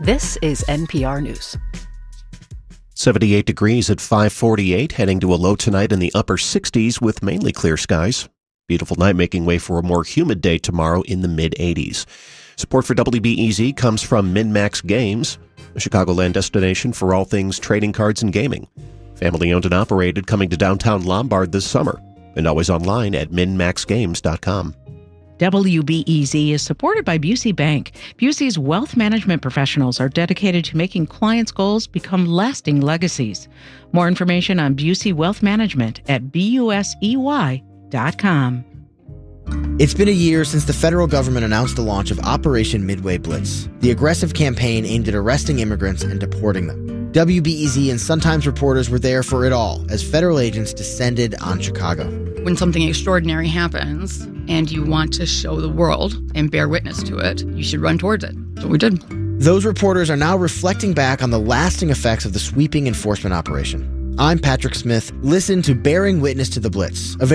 This is NPR News. 78 degrees at 5:48, heading to a low tonight in the upper 60s with mainly clear skies. Beautiful night making way for a more humid day tomorrow in the mid-80s. Support for WBEZ comes from MinMax Games, a Chicagoland destination for all things trading cards and gaming. Family owned and operated, coming to downtown Lombard this summer, and always online at minmaxgames.com. WBEZ is supported by Busey Bank. Busey's wealth management professionals are dedicated to making clients' goals become lasting legacies. More information on Busey Wealth Management at busey.com. It's been a year since the federal government announced the launch of Operation Midway Blitz, the aggressive campaign aimed at arresting immigrants and deporting them. WBEZ and Sun-Times reporters were there for it all as federal agents descended on Chicago. When something extraordinary happens and you want to show the world and bear witness to it, you should run towards it. That's what we did. Those reporters are now reflecting back on the lasting effects of the sweeping enforcement operation. I'm Patrick Smith. Listen to Bearing Witness to the Blitz,